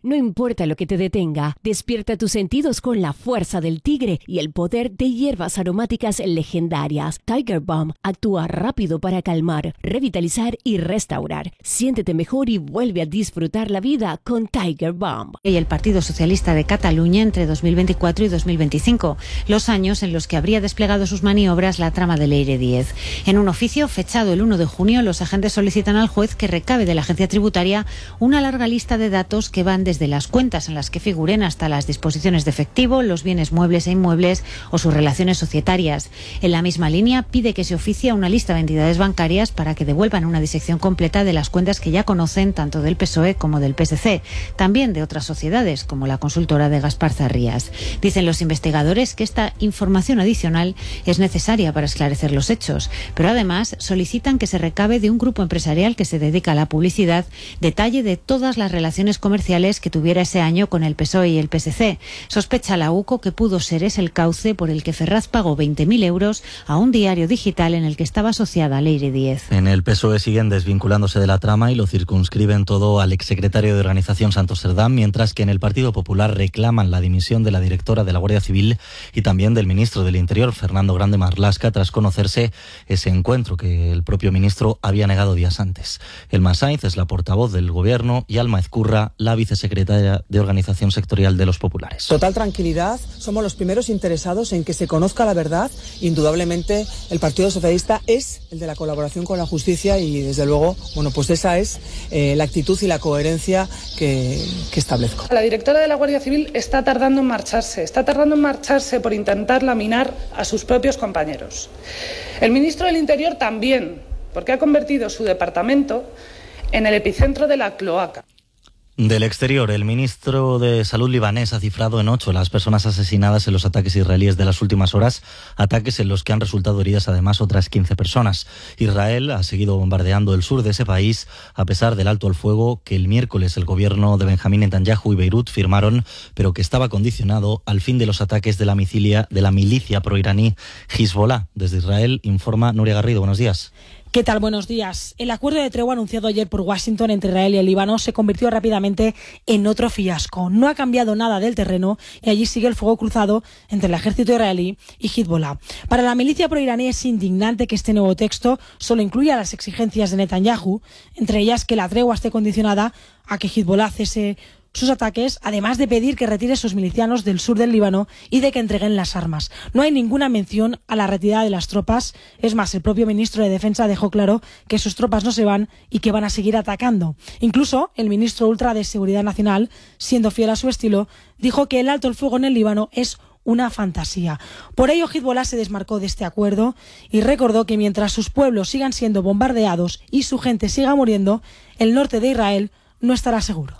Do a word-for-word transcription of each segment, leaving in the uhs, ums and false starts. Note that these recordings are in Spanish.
No importa lo que te detenga, despierta tus sentidos con la fuerza del tigre y el poder de hierbas aromáticas legendarias. Tiger Balm actúa rápido para calmar, revitalizar y restaurar. Siéntete mejor y vuelve a disfrutar la vida con Tiger Balm. Y el Partido Socialista de Cataluña entre dos mil veinticuatro y dos mil veinticinco, los años en los que habría desplegado sus maniobras la trama de Leire Díez. En un oficio fechado el uno de junio, los agentes solicitan al juez que recabe de la agencia tributaria una larga lista de datos que van desde las cuentas en las que figuren hasta las disposiciones de efectivo, los bienes muebles e inmuebles o sus relaciones societarias. En la misma línea, pide que se oficie una lista de entidades bancarias para que devuelvan una disección completa de las cuentas que ya conocen tanto del P S O E como del P S C, también de otras sociedades como la consultora de Gaspar Zarrías. Dicen los investigadores que esta información adicional es necesaria para esclarecer los hechos, pero además solicitan que se recabe de un grupo empresarial que se dedica a la publicidad detalle de todas las relaciones comerciales que tuviera ese año con el P S O E y el P S C. Sospecha la U C O que pudo ser ese el cauce por el que Ferraz pagó veinte mil euros a un diario digital en el que estaba asociada Leire Díez. En el P S O E siguen desvinculándose de la trama y lo circunscriben todo al exsecretario de Organización Santos Cerdán, mientras que en el Partido Popular reclaman la dimisión de la directora de la Guardia Civil y también del ministro del Interior, Fernando Grande Marlaska, tras conocerse ese encuentro que el propio ministro había negado días antes. Elma Sainz es la portavoz del Gobierno y Alma Ezcurra, la vicesecretaria de Organización Sectorial de los Populares. Total tranquilidad, somos los primeros interesados en que se conozca la verdad. Indudablemente el Partido Socialista es el de la colaboración con la justicia y desde luego, bueno, pues esa es eh, la actitud y la coherencia que, que establezco. La directora de la Guardia Civil está tardando en marcharse, está tardando en marcharse por intentar laminar a sus propios compañeros. El ministro del Interior también, porque ha convertido su departamento en el epicentro de la cloaca. Del exterior, el ministro de Salud libanés ha cifrado en ocho las personas asesinadas en los ataques israelíes de las últimas horas, ataques en los que han resultado heridas además otras quince personas. Israel ha seguido bombardeando el sur de ese país a pesar del alto al fuego que el miércoles el gobierno de Benjamín Netanyahu y Beirut firmaron, pero que estaba condicionado al fin de los ataques de la, milicia, de la milicia proiraní Hezbollah. Desde Israel informa Nuria Garrido. Buenos días. ¿Qué tal? Buenos días. El acuerdo de tregua anunciado ayer por Washington entre Israel y el Líbano se convirtió rápidamente en otro fiasco. No ha cambiado nada del terreno y allí sigue el fuego cruzado entre el ejército israelí y Hezbollah. Para la milicia proiraní es indignante que este nuevo texto solo incluya las exigencias de Netanyahu, entre ellas que la tregua esté condicionada a que Hezbollah cese sus ataques, además de pedir que retire sus milicianos del sur del Líbano y de que entreguen las armas. No hay ninguna mención a la retirada de las tropas. Es más, el propio ministro de Defensa dejó claro que sus tropas no se van y que van a seguir atacando. Incluso el ministro ultra de Seguridad Nacional, siendo fiel a su estilo, dijo que el alto el fuego en el Líbano es una fantasía. Por ello, Hezbollah se desmarcó de este acuerdo y recordó que mientras sus pueblos sigan siendo bombardeados y su gente siga muriendo, el norte de Israel no estará seguro.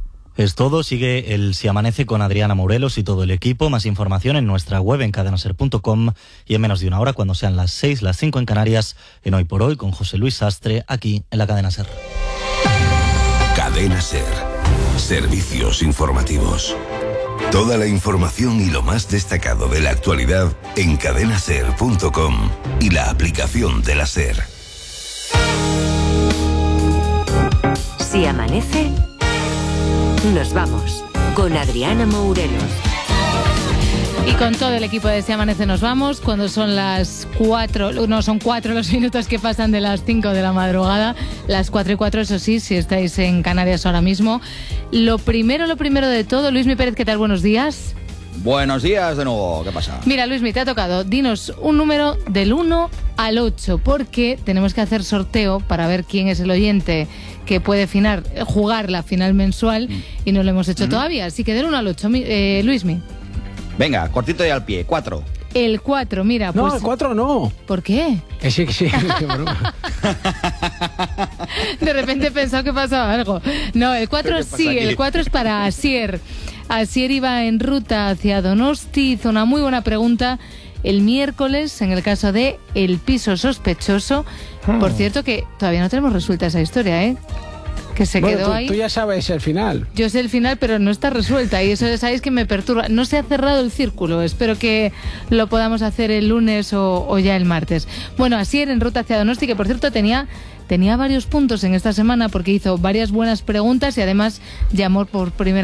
Es todo, sigue el Si Amanece con Adriana Morelos y todo el equipo. Más información en nuestra web en cadena ser punto com y en menos de una hora, cuando sean las seis, las cinco en Canarias, en Hoy por Hoy con José Luis Sastre, aquí en la Cadena Ser. Cadena Ser. Servicios informativos. Toda la información y lo más destacado de la actualidad en cadena ser punto com y la aplicación de la Ser. Si amanece, nos vamos con Adriana Morelos. Y con todo el equipo de Si Amanece nos vamos cuando son las cuatro, no, son cuatro los minutos que pasan de las cinco de la madrugada, las cuatro y cuatro, eso sí, si estáis en Canarias ahora mismo. Lo primero, lo primero de todo, Luismi Pérez, ¿qué tal? Buenos días. Buenos días de nuevo, ¿qué pasa? Mira, Luismi, te ha tocado, dinos un número del uno al ocho, porque tenemos que hacer sorteo para ver quién es el oyente que puede finar, jugar la final mensual mm. y no lo hemos hecho mm. todavía, así que del uno al ocho, eh, Luismi. Venga, cortito y al pie, cuatro. El cuatro, mira, pues... No, el cuatro no. ¿Por qué? Que sí, que sí, qué broma. De repente he pensado que pasaba algo. No, el cuatro sí, aquí? El cuatro es para Asier. Asier iba en ruta hacia Donosti, hizo una muy buena pregunta el miércoles en el caso de El piso sospechoso. Hmm. Por cierto que todavía no tenemos resuelta esa historia, ¿eh? Que se bueno, quedó tú, ahí. Tú ya sabes el final. Yo sé el final, pero no está resuelta y eso ya sabéis que me perturba. No se ha cerrado el círculo. Espero que lo podamos hacer el lunes o, o ya el martes. Bueno, Asier en ruta hacia Donosti, que por cierto tenía... Tenía varios puntos en esta semana porque hizo varias buenas preguntas y además llamó por primera